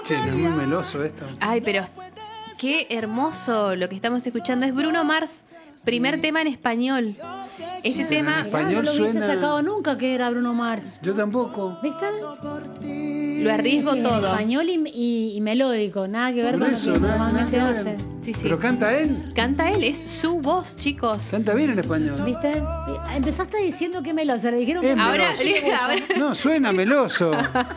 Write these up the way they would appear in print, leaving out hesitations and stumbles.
Che, no es muy meloso esto. Ay, pero qué hermoso lo que estamos escuchando. Es Bruno Mars, primer tema en español. Este tema... español no lo hubiese suena- sacado nunca que era Bruno Mars. Yo tampoco. ¿Viste? Lo arriesgo todo. Español y melódico, nada que ver Por con eso, lo que nada normalmente que hace. ver. Sí, sí. ¿Pero canta él? Canta él, es su voz, chicos. Canta bien en español. ¿Viste? Empezaste diciendo que meloso, le dijeron que Ahora, meloso. ahora No, suena meloso.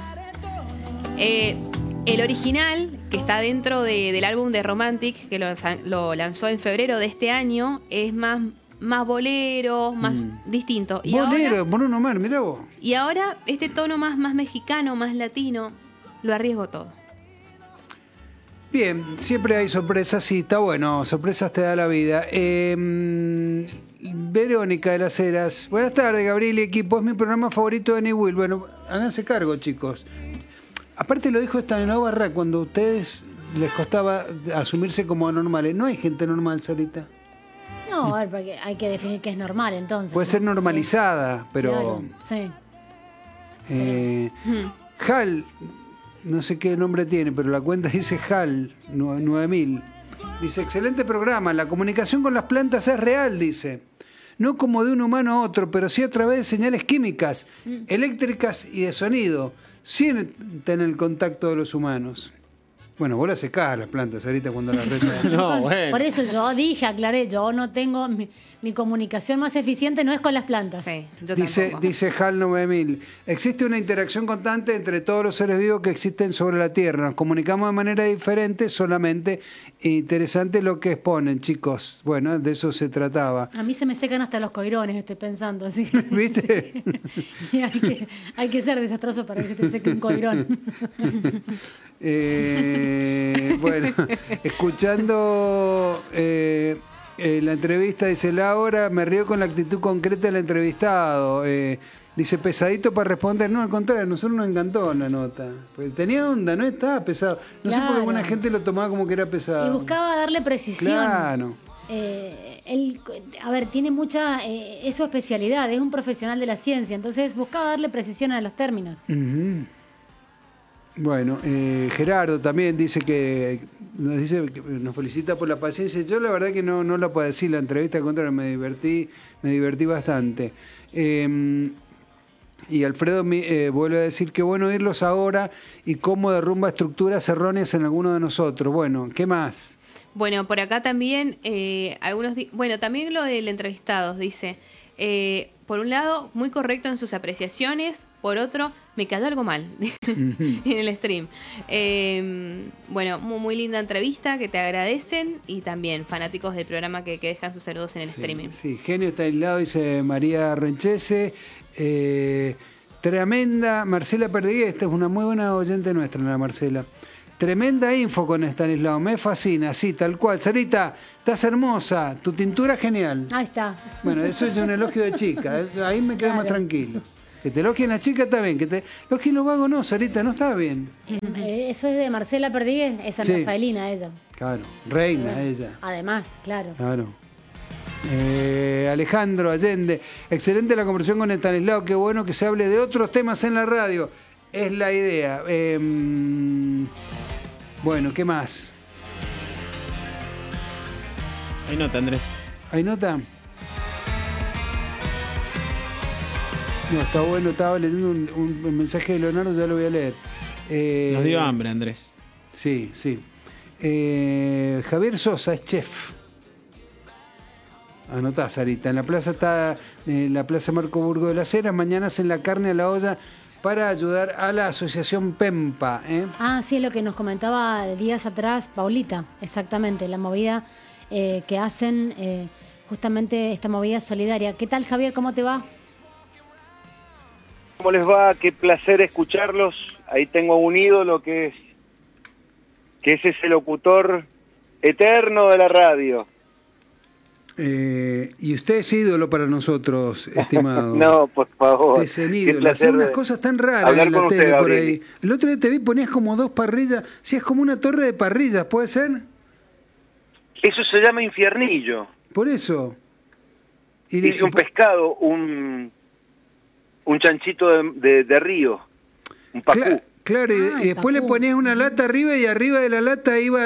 el original, que está dentro del álbum de Romantic, que lo lanzó en febrero de este año, es más bolero, más distinto. Bolero, Bruno Mars, mirá vos. Y ahora este tono más mexicano, más latino, lo arriesgo todo. Bien, siempre hay sorpresas, sí, está bueno, sorpresas te da la vida. Verónica de las Heras, buenas tardes, Gabriel y equipo, es mi programa favorito de Will. Bueno, háganse cargo, chicos. Aparte lo dijo Stanislao Barra, cuando a ustedes les costaba asumirse como anormales. No hay gente normal, Sarita. No, a ver, porque hay que definir qué es normal entonces. Puede ser ¿no? normalizada, Sí, pero... claro, sí. Hal, no sé qué nombre tiene, pero la cuenta dice Hal 9000. Dice, excelente programa, la comunicación con las plantas es real, dice. No como de un humano a otro, pero sí a través de señales químicas, eléctricas y de sonido. Sienten el contacto de los humanos. Bueno, vos las secás a las plantas ahorita cuando las rezas. No, bueno. Por eso yo dije, aclaré, yo no tengo, mi comunicación más eficiente no es con las plantas. Sí, yo Dice, tampoco. dice Hal 9000, existe una interacción constante entre todos los seres vivos que existen sobre la Tierra. Nos comunicamos de manera diferente, solamente interesante lo que exponen, chicos. Bueno, de eso se trataba. A mí se me secan hasta los coirones, estoy pensando. Así que, ¿Viste? y hay que ser desastroso para que se te seque un coirón. Bueno, escuchando la entrevista, dice Laura, me río con la actitud concreta del entrevistado. Dice, pesadito para responder. No, al contrario, a nosotros nos encantó la nota. Pues tenía onda, no estaba pesado. No sé por qué Claro. buena gente lo tomaba como que era pesado. Y buscaba darle precisión. Claro. Él, a ver, tiene mucha... es su especialidad, es un profesional de la ciencia, entonces buscaba darle precisión a los términos. Ujú. Bueno, Gerardo también dice que nos felicita por la paciencia. Yo la verdad que no la puedo decir la entrevista, al contrario, me divertí bastante. Y Alfredo vuelve a decir que bueno oírlos ahora y cómo derrumba estructuras erróneas en alguno de nosotros. Bueno, ¿qué más? Bueno, por acá también, también lo del entrevistado, dice, por un lado, muy correcto en sus apreciaciones, por otro, me cayó algo mal en el stream. Bueno, muy linda entrevista, que te agradecen, y también fanáticos del programa que dejan sus saludos en el streaming. Sí, genio está aislado, dice María Renchese. Tremenda, Marcela Perdigués, esta es una muy buena oyente nuestra, la Marcela. Tremenda info con Stanislao, me fascina, sí, tal cual. Sarita, estás hermosa, tu tintura es genial. Ahí está. Bueno, eso es un elogio de chica, ahí me quedo más Claro. tranquilo. Que te elogien la chica está bien, que te elogien los vagos no, Sarita, no está bien. Eso es de Marcela Perdigues, esa Sí. Rafaelina, ella. Claro, reina ella. Además, claro. Claro. Alejandro Allende, excelente la conversación con Stanislao, qué bueno que se hable de otros temas en la radio, es la idea. Bueno, ¿qué más? Hay nota, Andrés. ¿Hay nota? No, está bueno, estaba leyendo un mensaje de Leonardo, ya lo voy a leer. Nos dio hambre, Andrés. Sí, sí. Javier Sosa es chef. Anotá, Sarita. En la plaza está la Plaza Marco Burgo de las Heras. Mañana hacen la carne a la olla para ayudar a la asociación PEMPA. Ah, sí, es lo que nos comentaba días atrás Paulita, exactamente, la movida que hacen, justamente esta movida solidaria. ¿Qué tal, Javier? ¿Cómo te va? ¿Cómo les va? Qué placer escucharlos. Ahí tengo un ídolo que es ese locutor eterno de la radio. Y usted es ídolo para nosotros, estimado. No, por favor. Usted es un Qué ídolo. placer Hacer unas de cosas tan raras hablar en la con tele usted, por Gabriel. ahí. El otro día te vi, ponías como 2 parrillas. Sí, es como una torre de parrillas, ¿puede ser? Eso se llama infiernillo. Por eso. Hice un pescado, un chanchito de río, un pacú. Claro, y después le tapú. ponías una lata arriba y arriba de la lata iba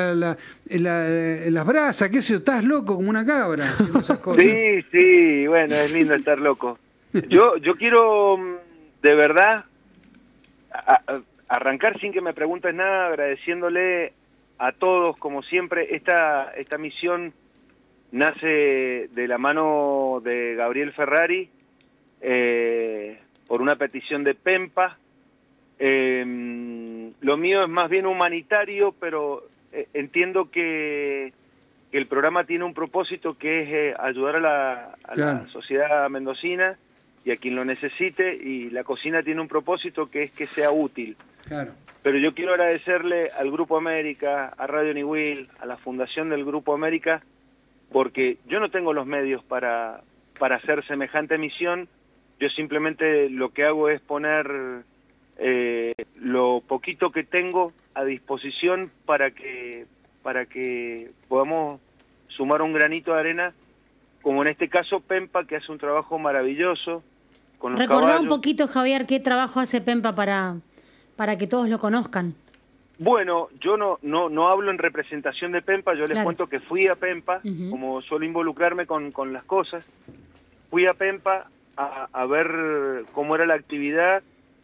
las brasas, qué sé yo, estás loco como una cabra haciendo esas cosas. Sí, bueno, es lindo estar loco. Yo quiero, de verdad, arrancar sin que me preguntes nada, agradeciéndole a todos, como siempre. Esta misión nace de la mano de Gabriel Ferrari, por una petición de Pempa. Lo mío es más bien humanitario, pero entiendo que el programa tiene un propósito que es ayudar a la sociedad mendocina y a quien lo necesite, y la cocina tiene un propósito que es que sea útil. Claro. Pero yo quiero agradecerle al Grupo América, a Radio Niwil, a la fundación del Grupo América, porque yo no tengo los medios para hacer semejante misión. Yo simplemente lo que hago es poner lo poquito que tengo a disposición para que podamos sumar un granito de arena, como en este caso Pempa, que hace un trabajo maravilloso con los Recordá caballos. un poquito, Javier, qué trabajo hace Pempa para que todos lo conozcan. Bueno, yo no hablo en representación de Pempa, yo les cuento que fui a Pempa, como suelo involucrarme con las cosas. Fui a Pempa a ver cómo era la actividad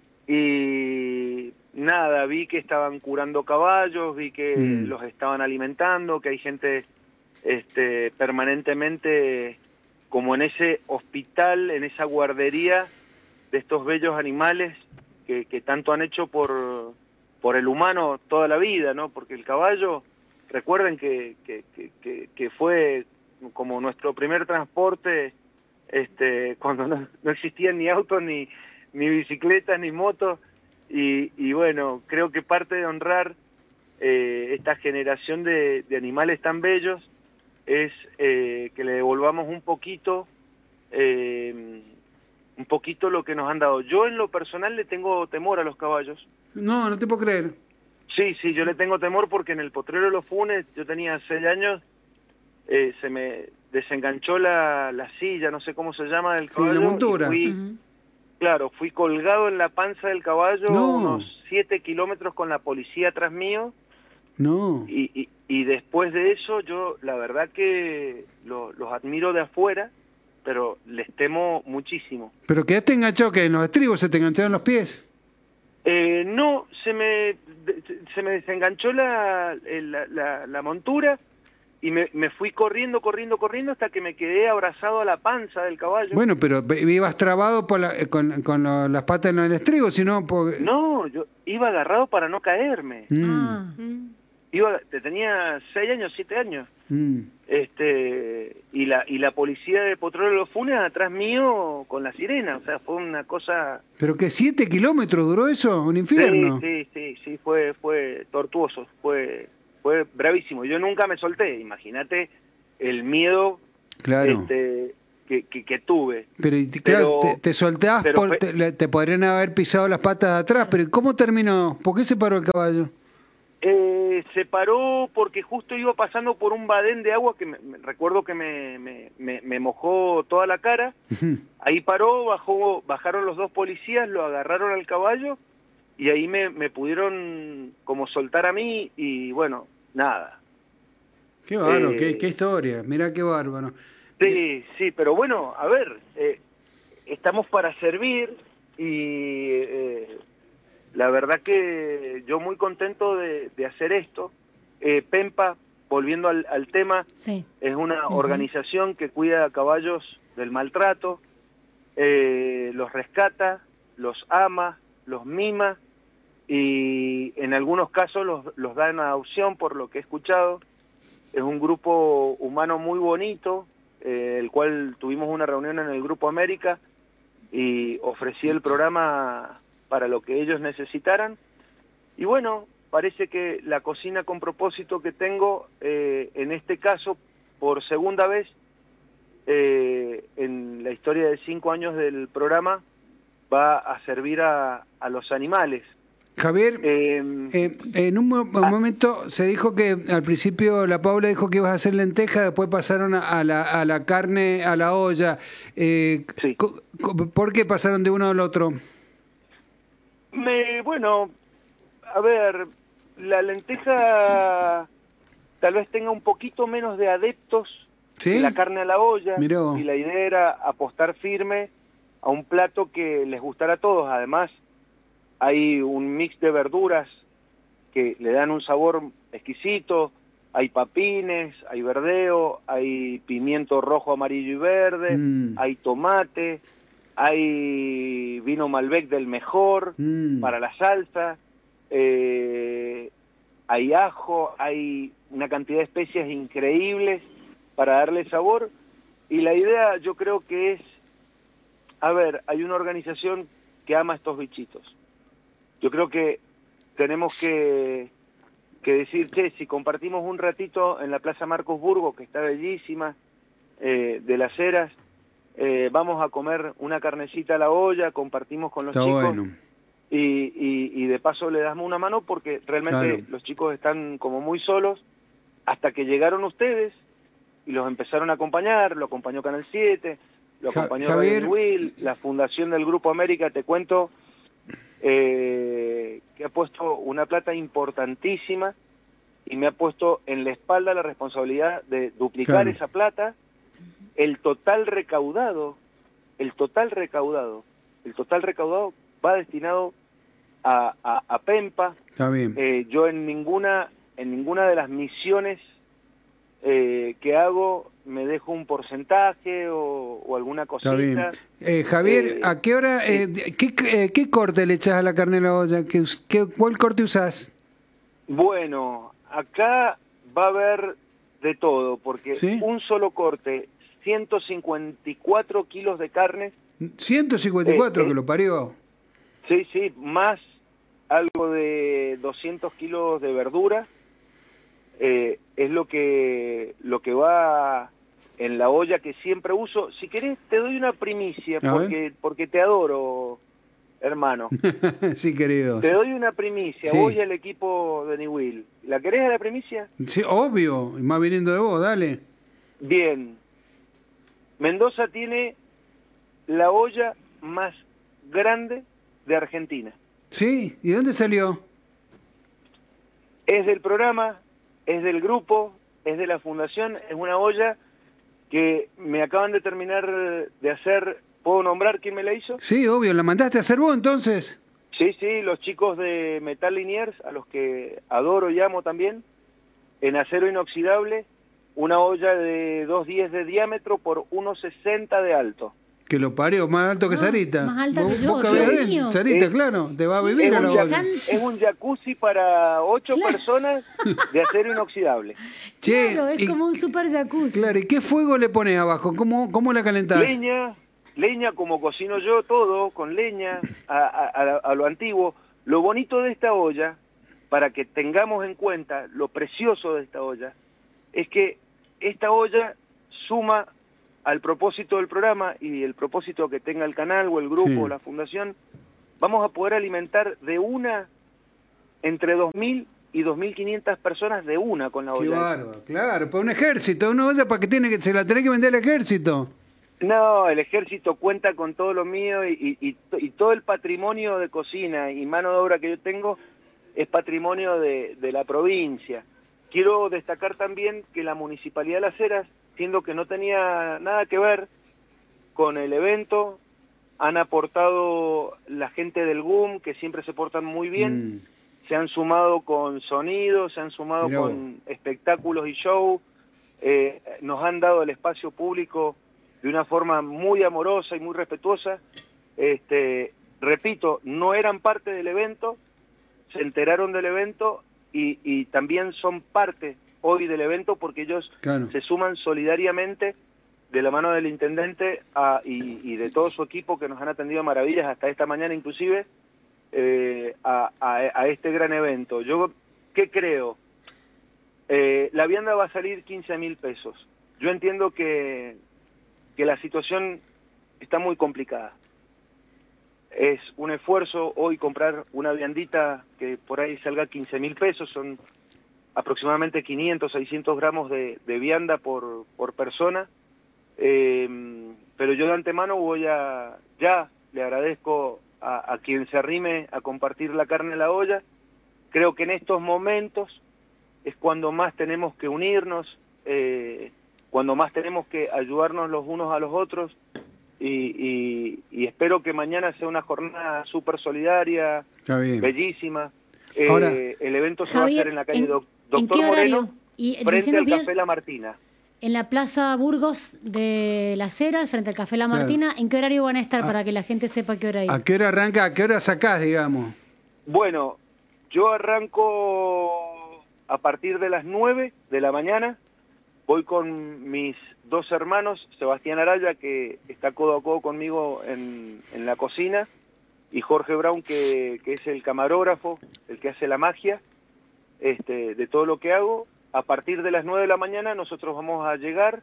y nada, vi que estaban curando caballos, vi que los estaban alimentando, que hay gente permanentemente como en ese hospital, en esa guardería de estos bellos animales que tanto han hecho por el humano toda la vida, ¿no? Porque el caballo, recuerden que fue como nuestro primer transporte, cuando no existían ni autos, ni bicicletas, ni motos, y bueno, creo que parte de honrar esta generación de animales tan bellos es que le devolvamos un poquito lo que nos han dado. Yo en lo personal le tengo temor a los caballos. No te puedo creer. Sí, yo le tengo temor porque en el potrero de los Funes, yo tenía 6 años, se me desenganchó la silla, no sé cómo se llama, del caballo. Sí, la montura. Claro, fui colgado en la panza del caballo unos 7 kilómetros con la policía atrás mío. No. Y después de eso, yo la verdad que los admiro de afuera, pero les temo muchísimo. ¿Pero quedaste enganchado que en los estribos se te engancharon los pies? No, se me desenganchó la montura y me fui corriendo hasta que me quedé abrazado a la panza del caballo. Bueno, pero ibas trabado con las patas en el estribo, sino No, yo iba agarrado para no caerme. Tenía 6 años, 7 años. Y la policía de Potrero de los Funes atrás mío con la sirena, o sea, fue una cosa... ¿Pero que 7 kilómetros duró eso? ¿Un infierno? Sí, fue tortuoso, fue bravísimo. Yo nunca me solté, imagínate el miedo que tuve. Pero claro, te soltabas, te podrían haber pisado las patas de atrás, pero ¿cómo terminó? ¿Por qué se paró el caballo? Se paró porque justo iba pasando por un badén de agua que recuerdo que me mojó toda la cara. Ahí paró, bajaron los 2 policías, lo agarraron al caballo y ahí me pudieron como soltar a mí y bueno, nada. Qué bárbaro, qué historia, mirá qué bárbaro. Sí, pero bueno, a ver, estamos para servir y... la verdad que yo muy contento de hacer esto. Pempa, volviendo al tema, es una organización que cuida a caballos del maltrato, los rescata, los ama, los mima y en algunos casos los da en adopción, por lo que he escuchado. Es un grupo humano muy bonito, el cual tuvimos una reunión en el Grupo América y ofrecí el programa para lo que ellos necesitaran. Y bueno, parece que la cocina con propósito que tengo, en este caso, por segunda vez, en la historia de 5 años del programa, va a servir a los animales. Javier, en un momento se dijo que al principio la Paula dijo que ibas a hacer lentejas, después pasaron a la carne, a la olla. Sí. ¿Por qué pasaron de uno al otro? Bueno, a ver, la lenteja tal vez tenga un poquito menos de adeptos ¿Sí? que la carne a la olla. Mirá vos. Y la idea era apostar firme a un plato que les gustara a todos. Además, hay un mix de verduras que le dan un sabor exquisito. Hay papines, hay verdeo, hay pimiento rojo, amarillo y verde, hay tomate, hay vino Malbec del mejor para la salsa, hay ajo, hay una cantidad de especias increíbles para darle sabor. Y la idea yo creo que es, a ver, hay una organización que ama a estos bichitos. Yo creo que tenemos que decir, che, si compartimos un ratito en la Plaza Marcos Burgo, que está bellísima, de las Heras, vamos a comer una carnecita a la olla, compartimos con los Está chicos, bueno. y de paso le damos una mano, porque realmente Claro. los chicos están como muy solos, hasta que llegaron ustedes y los empezaron a acompañar. Lo acompañó Canal 7, lo acompañó Javier. Radio Will, la fundación del Grupo América, te cuento, que ha puesto una plata importantísima y me ha puesto en la espalda la responsabilidad de duplicar Claro. esa plata. El total recaudado va destinado a Pempa. Está bien. Yo en ninguna de las misiones que hago me dejo un porcentaje o alguna Está cosita. bien. Javier, ¿a qué hora, qué corte le echas a la carne a la olla? ¿Cuál corte usás? Bueno, acá va a haber de todo, porque ¿Sí? un solo corte, 154 kilos de carne, 154 que lo parió. sí, más algo de 200 kilos de verdura, es lo que va en la olla que siempre uso. Si querés te doy una primicia, A porque te adoro, hermano. Sí, querido. Te doy una primicia, Sí. vos y el equipo de New Will. ¿La querés a la primicia? Sí, obvio, y más viniendo de vos, dale. Bien. Mendoza tiene la olla más grande de Argentina. ¿Sí? ¿Y dónde salió? Es del programa, es del grupo, es de la fundación, es una olla que me acaban de terminar de hacer. ¿Puedo nombrar quién me la hizo? Sí, obvio, ¿la mandaste a hacer vos entonces? Sí, los chicos de Metal Liniers, a los que adoro y amo también, en acero inoxidable, una olla de 2,10 de diámetro por 1,60 de alto. Que lo parió, más alto que No, Sarita. más alta Vos- que yo, vos cabés Dios adentro. mío. Sarita, claro, te va a vivir Es a la un, olla. es un jacuzzi para 8 personas de acero inoxidable. Che, Claro, es y- como un super jacuzzi. Claro, ¿y qué fuego le pones abajo? ¿Cómo la calentás? Leña como cocino yo, todo con leña, a lo antiguo. Lo bonito de esta olla, para que tengamos en cuenta lo precioso de esta olla, es que esta olla suma al propósito del programa y el propósito que tenga el canal o el grupo Sí. o la fundación. Vamos a poder alimentar entre 2.000 y 2.500 personas de una con la Qué olla. bárbaro, claro, para un ejército, una olla para que se la tenés que vender al ejército. No, el ejército cuenta con todo lo mío y todo el patrimonio de cocina y mano de obra que yo tengo es patrimonio de la provincia. Quiero destacar también que la Municipalidad de Las Heras, siendo que no tenía nada que ver con el evento, han aportado la gente del GUM, que siempre se portan muy bien, se han sumado con sonido, se han sumado Mirá vos. con espectáculos y show, nos han dado el espacio público de una forma muy amorosa y muy respetuosa. Repito, no eran parte del evento, se enteraron del evento y también son parte hoy del evento porque ellos Claro. se suman solidariamente de la mano del intendente y de todo su equipo que nos han atendido maravillas hasta esta mañana inclusive a este gran evento. Yo, ¿qué creo? La vianda va a salir 15.000 pesos. Yo entiendo que la situación está muy complicada. Es un esfuerzo hoy comprar una viandita que por ahí salga 15.000 pesos, son aproximadamente 500, 600 gramos de vianda por persona, pero yo de antemano ya le agradezco a quien se arrime a compartir la carne en la olla, Creo que en estos momentos es cuando más tenemos que unirnos, cuando más tenemos que ayudarnos los unos a los otros, y espero que mañana sea una jornada súper solidaria, bellísima. Ahora, el evento se Javier, va a hacer en la calle ¿en Doctor qué horario? Moreno, Y frente decinos al bien, Café La Martina. en la Plaza Burgos de Las Heras, frente al Café La Martina, ¿en qué horario van a estar para que la gente sepa qué hora ir? ¿A qué hora arranca? ¿A qué hora sacás, digamos? Bueno, yo arranco a partir de las 9 de la mañana, voy con mis 2 hermanos, Sebastián Araya, que está codo a codo conmigo en la cocina, y Jorge Brown, que es el camarógrafo, el que hace la magia de todo lo que hago. A partir de las 9 de la mañana nosotros vamos a llegar,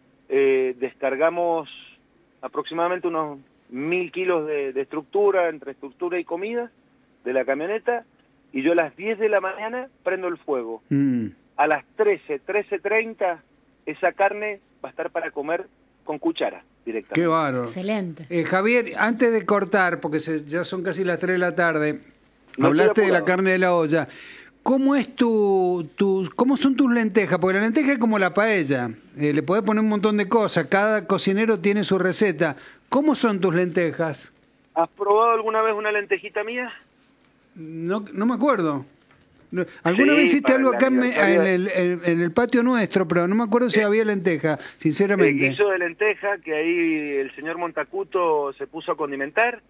descargamos aproximadamente unos 1000 kilos de estructura, entre estructura y comida, de la camioneta, y yo a las 10 de la mañana prendo el fuego. A las 13:30, esa carne va a estar para comer con cuchara directamente. Qué bárbaro. Excelente. Javier, antes de cortar, porque ya son casi las 3 de la tarde, No hablaste estoy de la apurado. carne de la olla. ¿Cómo es cómo son tus lentejas? Porque la lenteja es como la paella. Le podés poner un montón de cosas. Cada cocinero tiene su receta. ¿Cómo son tus lentejas? ¿Has probado alguna vez una lentejita mía? No me acuerdo. Alguna Sí, vez hiciste para algo el acá aniversario en el patio nuestro, pero no me acuerdo si había lenteja, sinceramente. El guiso de lenteja, que ahí el señor Montacuto se puso a condimentar.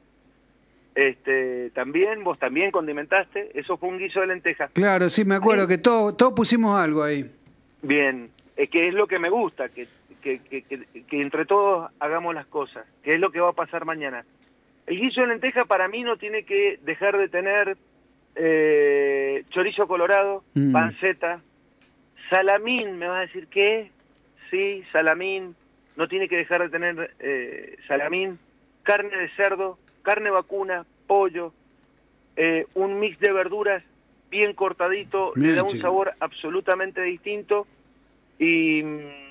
También, vos también condimentaste. Eso fue un guiso de lenteja. Claro, sí, me acuerdo que todos pusimos algo ahí. Bien, que es lo que me gusta, que entre todos hagamos las cosas, que es lo que va a pasar mañana. El guiso de lenteja para mí no tiene que dejar de tener chorizo colorado, panceta, salamín. ¿Me vas a decir qué? Sí, salamín. No tiene que dejar de tener salamín, carne de cerdo, carne vacuna, pollo, un mix de verduras bien cortadito, Bien, le da un chico. sabor absolutamente distinto, y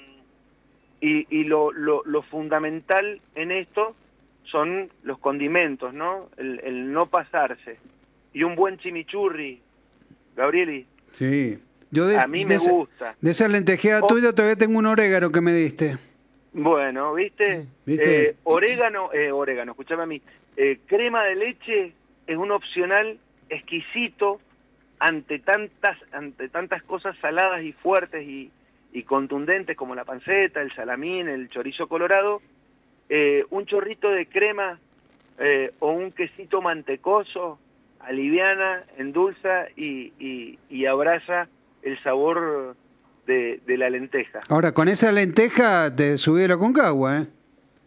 lo fundamental en esto son los condimentos, ¿no? El no pasarse. Y un buen chimichurri, Gabrieli, Sí. a mí me gusta. De esa lentejeada tuya todavía tengo un orégano que me diste. Bueno, ¿viste? ¿Viste? Orégano, escúchame a mí. Crema de leche es un opcional exquisito ante tantas cosas saladas y fuertes y contundentes como la panceta, el salamín, el chorizo colorado. Un chorrito de crema o un quesito mantecoso aliviana, endulza y abraza el sabor de la lenteja. Ahora, con esa lenteja te subí de la Concagua, ¿eh?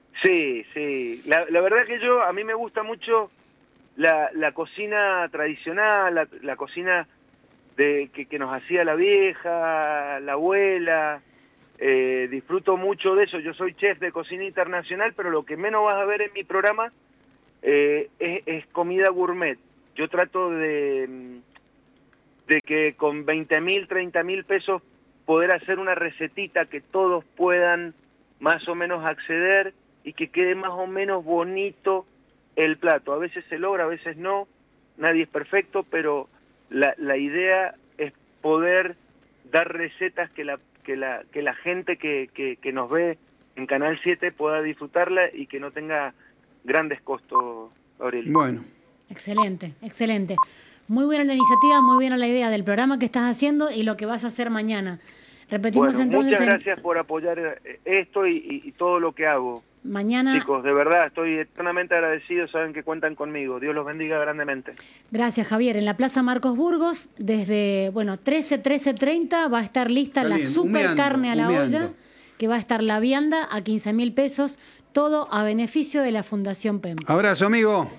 Sí. La verdad que a mí me gusta mucho la cocina tradicional, la cocina que nos hacía la vieja, la abuela. Disfruto mucho de eso. Yo soy chef de cocina internacional, pero lo que menos vas a ver en mi programa es comida gourmet. Yo trato de que con 20.000, 30.000 pesos poder hacer una recetita que todos puedan más o menos acceder y que quede más o menos bonito el plato. A veces se logra, a veces no, nadie es perfecto, pero la idea es poder dar recetas que la gente que nos ve en Canal 7 pueda disfrutarla y que no tenga grandes costos, Aurelio. Bueno. Excelente. Muy buena la iniciativa, muy buena la idea del programa que estás haciendo y lo que vas a hacer mañana. Repetimos Bueno, entonces. muchas gracias por apoyar esto y todo lo que hago. Mañana. Chicos, de verdad, estoy eternamente agradecido, saben que cuentan conmigo. Dios los bendiga grandemente. Gracias, Javier. En la Plaza Marcos Burgos, desde 13:30 va a estar lista la super carne a la olla, que va a estar la vianda a 15.000 pesos, todo a beneficio de la Fundación PEM. Abrazo, amigo.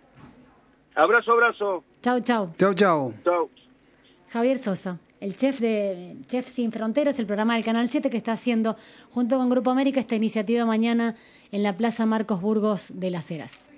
Abrazo. Chau. Chau. Javier Sosa, el chef de Chef Sin Fronteras, el programa del Canal 7 que está haciendo junto con Grupo América esta iniciativa mañana en la Plaza Marcos Burgos de Las Heras.